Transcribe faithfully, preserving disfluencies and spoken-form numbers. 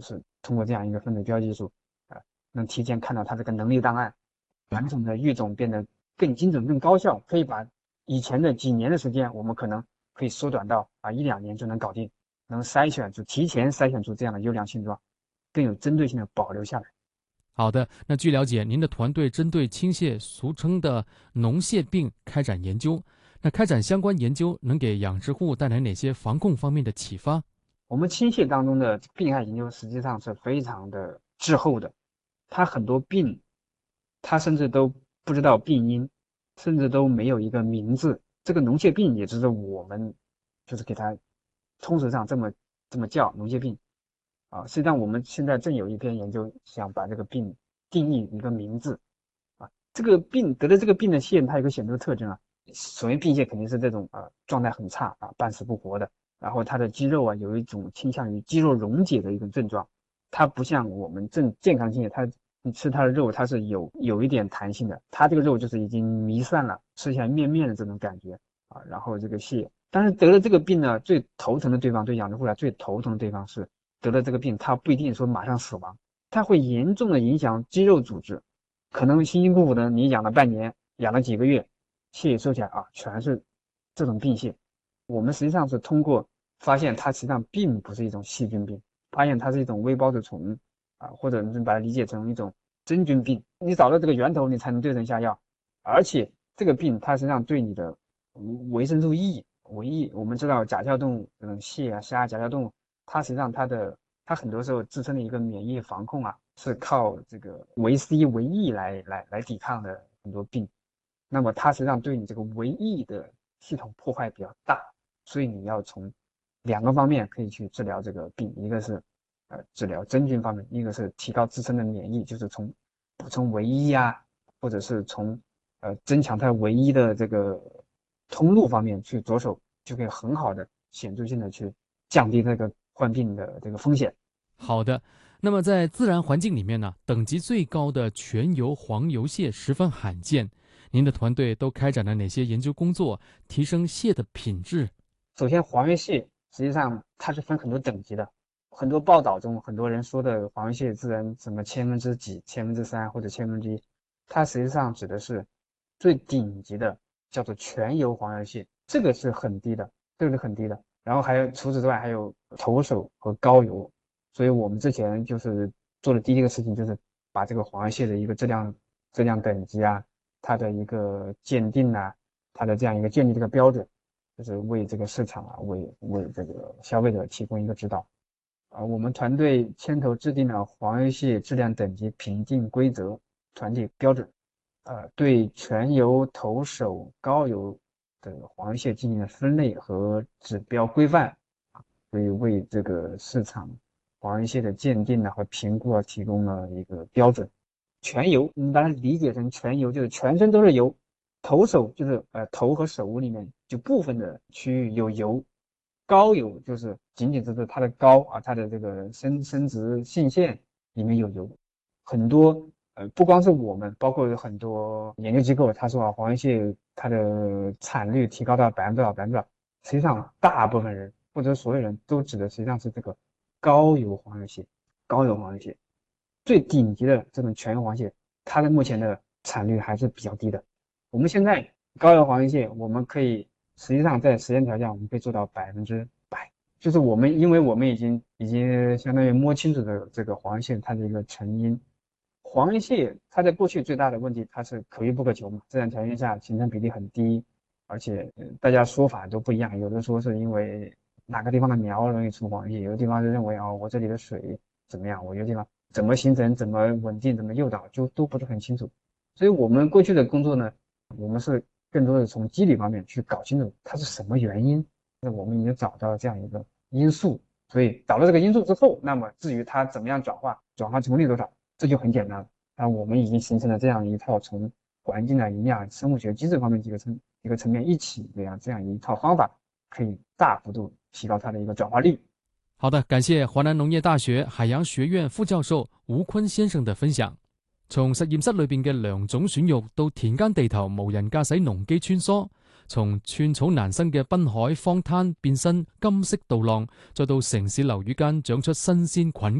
就是通过这样一个分子标记术，啊、呃，能提前看到它这个能力档案，完成的育种变得更精准、更高效，可以把以前的几年的时间，我们可能可以缩短到啊一两年就能搞定，能筛选出提前筛选出这样的优良性状，更有针对性的保留下来。 好的，那据了解，您的团队针对青蟹，俗称的脓蟹病开展研究。那开展相关研究能给养殖户带来哪些防控方面的启发？ 我们青蟹当中的病害研究实际上是非常的滞后的，它很多病，它甚至都不知道病因，甚至都没有一个名字。这个脓蟹病也只是我们就是给它通俗上这么这么叫脓蟹病啊。实际上我们现在正有一篇研究想把这个病定义一个名字啊。这个病得了这个病的蟹，它有个显著特征啊，首先病蟹肯定是这种啊状态很差啊，半死不活的。然后它的肌肉啊有一种倾向于肌肉溶解的一种症状，它不像我们正健康性，它你吃它的肉它是有有一点弹性的，它这个肉就是已经弥散了，吃起来面面的这种感觉啊。然后这个蟹，但是得了这个病呢，最头疼的对方对养殖户来最头疼的对方是得了这个病，它不一定说马上死亡，它会严重的影响肌肉组织，可能辛辛苦苦的你养了半年，养了几个月，蟹收起来啊全是这种病蟹。我们实际上是通过发现它实际上并不是一种细菌病，发现它是一种微孢子虫啊，或者你把它理解成一种真菌病。你找到这个源头，你才能对症下药。而且这个病它实际上对你的维生素 E、维 E，我们知道甲壳动物，嗯，蟹啊、虾、甲壳动物，它实际上它的它很多时候自身的一个免疫防控啊，是靠这个维 C、维 E 来来来抵抗的很多病。那么它实际上对你这个维 E 的系统破坏比较大，所以你要从两个方面可以去治疗这个病，一个是呃治疗真菌方面，一个是提高自身的免疫，就是从补充维 E 啊，或者是从呃增强它维 E 的这个通路方面去着手，就可以很好的显著性的去降低这个患病的这个风险。 好的，那么在自然环境里面呢，等级最高的全油黄油蟹十分罕见。您的团队都开展了哪些研究工作，提升蟹的品质？ 首先，黄鱼蟹实际上它是分很多等级的，很多报道中很多人说的黄鱼蟹自然什么千分之几、千分之三或者千分之一，它实际上指的是最顶级的，叫做全油黄油蟹，这个是很低的，这个是很低的。然后还有除此之外还有头手和膏油，所以我们之前就是做的第一个事情就是把这个黄油蟹的一个质量质量等级啊，它的一个鉴定啊，它的这样一个建立这个标准。就是为这个市场啊，为为这个消费者提供一个指导啊。我们团队牵头制定了黄油蟹质量等级评定规则团体标准，呃，对全油、头手、膏油的黄油蟹进行了分类和指标规范，所以为这个市场黄油蟹的鉴定呢和评估啊提供了一个标准。全油，你把它理解成全油，就是全身都是油，头手就是呃头和手里面就部分的区域有油，膏油就是仅仅只是它的膏啊，它的这个生生殖性腺里面有油。很多呃不光是我们，包括有很多研究机构，他说啊黄油蟹它的产率提高到百分之多少百分之多少，实际上大部分人或者所有人都指的实际上是这个膏油黄油蟹，膏油黄油蟹。最顶级的这种全油黄蟹，它的目前的产率还是比较低的。我们现在高油黄蟹，我们可以实际上在实验条件，我们可以做到百分之百。就是我们，因为我们已经已经相当于摸清楚的这个黄蟹它的一个成因。黄蟹它在过去最大的问题，它是可遇不可求嘛，自然条件下形成比例很低，而且大家说法都不一样，有的说是因为哪个地方的苗容易出黄蟹，有的地方就认为哦我这里的水怎么样，我有的地方怎么形成、怎么稳定、怎么诱导，就都不是很清楚。所以我们过去的工作呢，我们是更多的从机理方面去搞清楚它是什么原因。那我们已经找到这样一个因素，所以找到这个因素之后，那么至于它怎么样转化，转化成功率多少，这就很简单了。啊，我们已经形成了这样一套从环境的营养、生物学机制方面几个层一个层面一起这样这样一套方法，可以大幅度提高它的一个转化率。 好的，感谢华南农业大学海洋学院副教授吴坤先生的分享。從實驗室裏邊嘅良種選育到田間地頭無人駕駛農機穿梭，從寸草難生嘅濱海荒灘變身金色稻浪，再到城市樓宇間長出新鮮菌